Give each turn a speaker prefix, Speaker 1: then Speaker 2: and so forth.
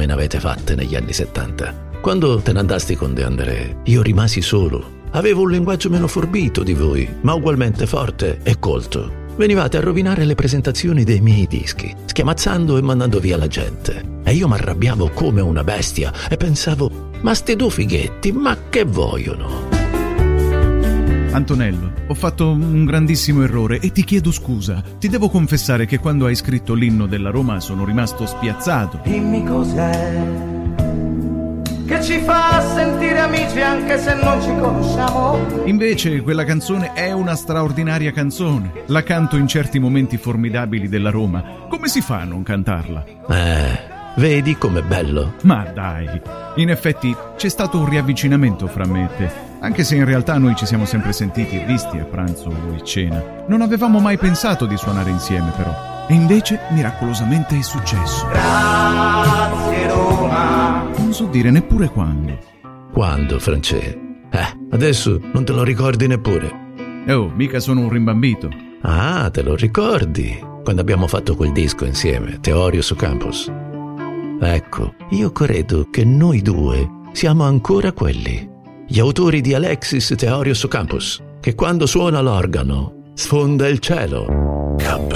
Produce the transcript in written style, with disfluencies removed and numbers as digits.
Speaker 1: come ne avete fatte negli anni 70. Quando te ne andasti con De André, io rimasi solo. Avevo un linguaggio meno forbito di voi, ma ugualmente forte e colto. Venivate a rovinare le presentazioni dei miei dischi, schiamazzando e mandando via la gente. E io mi arrabbiavo come una bestia e pensavo, ma sti due fighetti, ma che vogliono?
Speaker 2: Antonello, ho fatto un grandissimo errore e ti chiedo scusa. Ti devo confessare che quando hai scritto l'inno della Roma sono rimasto spiazzato.
Speaker 3: Dimmi cos'è che ci fa sentire amici anche se non ci conosciamo.
Speaker 2: Invece quella canzone è una straordinaria canzone. La canto in certi momenti formidabili della Roma. Come si fa a non cantarla?
Speaker 1: Vedi com'è bello?
Speaker 2: Ma dai, in effetti c'è stato un riavvicinamento fra me e te, anche se in realtà noi ci siamo sempre sentiti e visti a pranzo o a cena. Non avevamo mai pensato di suonare insieme però. E invece miracolosamente è successo.
Speaker 3: Grazie Roma.
Speaker 2: Non so dire neppure quando.
Speaker 1: Quando, Francesco? Adesso non te lo ricordi neppure.
Speaker 2: Oh, mica sono un rimbambito.
Speaker 1: Ah, te lo ricordi? Quando abbiamo fatto quel disco insieme, Teorio su Campus. Ecco, io credo che noi due siamo ancora quelli. Gli autori di Alexis Teorio su Campus, che quando suona l'organo sfonda il cielo.